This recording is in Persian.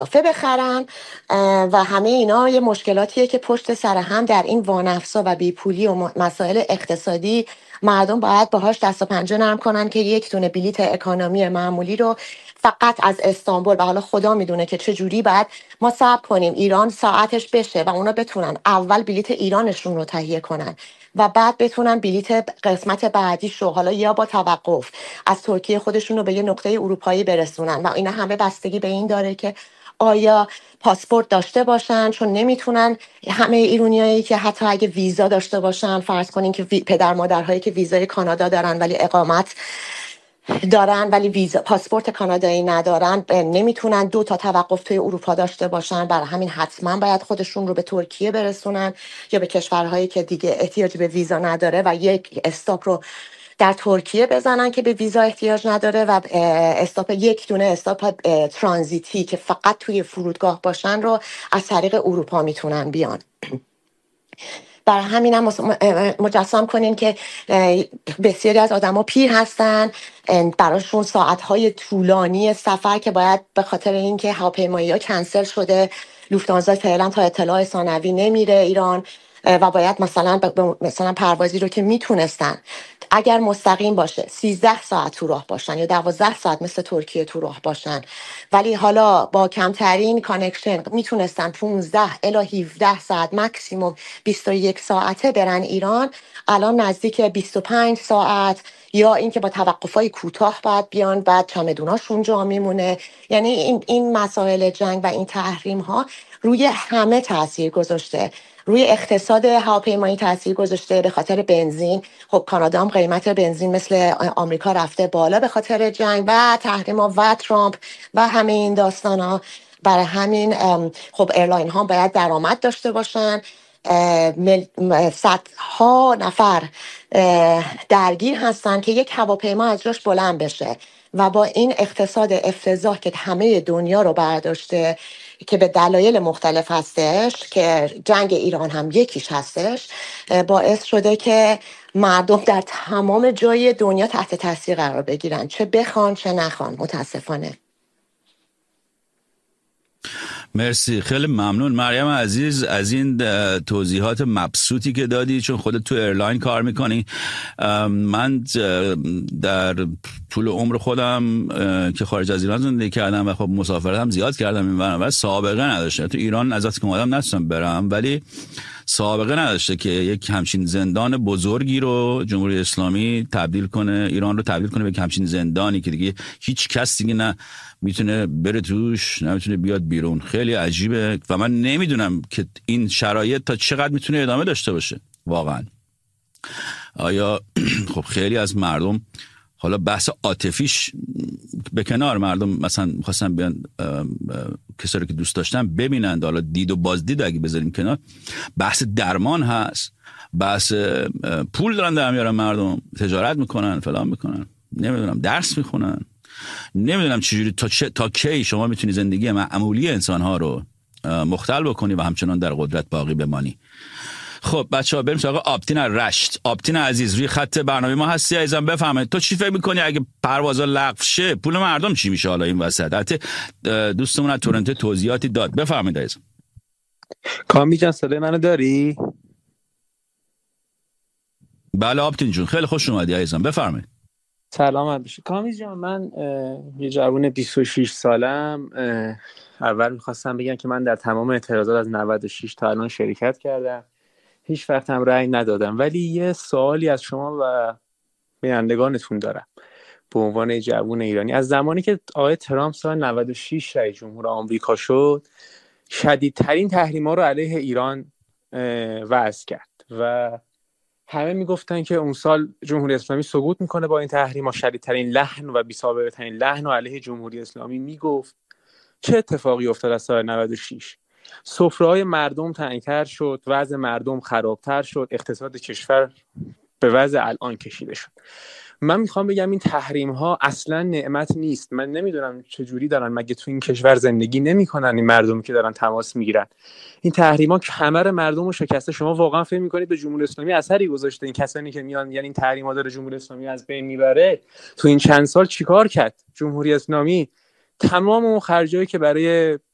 بخرن و همه اینا یه مشکلاتیه که پشت سر هم در این وانفسا و بیپولی و مسائل اقتصادی مردم باید باهاش دست و پنجه نرم کنن که یک دونه بلیت اکانومی معمولی رو فقط از استانبول، و حالا خدا میدونه که چه جوری بعد ما صبر کنیم ایران ساعتش بشه و اونا بتونن اول بلیت ایرانشون رو تهیه کنن و بعد بتونن بلیت قسمت بعدیش رو حالا یا با توقف از ترکیه خودشون رو به یه نقطه اروپایی برسونن. و اینا همه بستگی به این داره که آیا پاسپورت داشته باشن، چون نمیتونن همه ایرانیایی که حتی اگه ویزا داشته باشن، فرض کنین که پدر مادرهایی که ویزای کانادا دارن ولی اقامت دارن ولی ویزا پاسپورت کانادایی ندارن، نمیتونن 2 تا توقف توی اروپا داشته باشن. برای همین حتما باید خودشون رو به ترکیه برسونن یا به کشورهایی که دیگه احتیاج به ویزا نداره و یک استاپ رو در ترکیه بزنن که به ویزا احتیاج نداره و یک دونه استاپ ترانزیتی که فقط توی فرودگاه باشن رو از طریق اروپا میتونن بیان. برای همین هم مجسم کنین که بسیاری از آدما پیر هستن، براشون ساعتهای طولانی سفر که باید به خاطر اینکه هواپیمایی ها کنسل شده، لوفتانزا فعلا تا اطلاع ثانوی نمیره ایران و باید مثلا پروازی رو که میتونستن اگر مستقیم باشه 13 ساعت تو راه باشن یا 12 ساعت مثل ترکیه تو راه باشن، ولی حالا با کمترین کانکشن میتونستن 15 الی 17 ساعت مکسیموم 21 ساعته برن ایران، الان نزدیک 25 ساعت، یا اینکه با توقفای کوتاه بعد بیان، بعد چمدوناشون جا میمونه. یعنی این مسائل جنگ و این تحریم ها روی همه تاثیر گذاشته، روی اقتصاد هواپیمایی تاثیر گذاشته به خاطر بنزین. خب کانادا هم قیمت بنزین مثل آمریکا رفته بالا به خاطر جنگ و تحریما و ترامپ و همه این داستان ها. برای همین خب ایرلاین ها باید درآمد داشته باشن. صدها نفر درگیر هستن که یک هواپیما از جاش بلند بشه و با این اقتصاد افتضاح که همه دنیا رو برداشته که به دلایل مختلف هستش که جنگ ایران هم یکیش هستش، باعث شده که مردم در تمام جای دنیا تحت تاثیر قرار بگیرن، چه بخوان چه نخوان متاسفانه. مرسی، خیلی ممنون مریم عزیز از این توضیحات مبسوطی که دادی، چون خودت تو ایرلاین کار میکنی. من در طول عمر خودم که خارج از ایران زندگی کردم و خب مسافرت هم زیاد کردم این و سابقه نداشته. تو ایران ازت که اومدم نتونستم برم، ولی سابقه نداشته که یک همچین زندان بزرگی رو جمهوری اسلامی تبدیل کنه، ایران رو تبدیل کنه به همچین زندانی که دیگه هیچ کس دیگه نه میتونه بره توش نه میتونه بیاد بیرون. خیلی عجیبه و من نمیدونم که این شرایط تا چقدر میتونه ادامه داشته باشه واقعا. آیا خب خیلی از مردم، حالا بحث عاطفیش به کنار، مردم مثلا می‌خواستن بیان کسایی که دوست داشتن ببینن، حالا دید و بازدید اگه بذاریم کنار، بحث درمان هست، بحث پول دارن در میارن، مردم تجارت میکنن، فلان میکنن، نمیدونم درس میخونن، نمیدونم چجوری تا کی شما میتونی زندگی معمولی انسانها رو مختل بکنی و همچنان در قدرت باقی بمانی. خب بچه‌ها بریم سراغ آبتین رشت. آبتین عزیز روی خط برنامه ما هستی عزیزم، بفهمید تو چی فکر میکنی اگه پروازا لغو شه پول مردم چی میشه حالا این وسط؟ حتی دوستمون از تورنتو توضیحاتی داد، بفهمید عزیزم. کامی جان صدای منو داری؟ بله آبتین جون خیلی خوش اومدی عزیزم، بفرمایید. سلامت باشی کامی جان. من یه جوون 26 سالم. اول میخواستم بگم که من در تمام اعتراضات از 96 تا الان شرکت کردم، هیچ وقت هم رأی ندادم، ولی یه سوالی از شما و بینندگانتون دارم به عنوان جوون ایرانی. از زمانی که آقای ترامپ سال 96 رئیس جمهور آمریکا شد، شدیدترین تحریم‌ها رو علیه ایران وضع کرد و همه میگفتن که اون سال جمهوری اسلامی سقوط میکنه با این تحریم‌ها. شدیدترین لحن و بی‌سابقه‌ترین لحن رو علیه جمهوری اسلامی میگفت. چه اتفاقی افتاد از سال 96؟ سفره‌های مردم تنگ‌تر شد، وضع مردم خرابتر شد، اقتصاد کشور به وضع الان کشیده شد. من میخوام بگم این تحریم ها اصلا نعمت نیست. من نمیدونم چجوری دارن مگه تو این کشور زندگی نمیکنن این مردمی که دارن تماس میگیرن؟ این تحریم ها کمر مردم رو شکسته. شما واقعا فکر میکنید به جمهوری اسلامی اثری گذاشته این کسانی که میان یعنی این تحریم ها داره جمهوری اسلامی از بین میبره؟ تو این چند سال چیکار کرد جمهوری اسلامی؟ تمام اون خرجایی که برای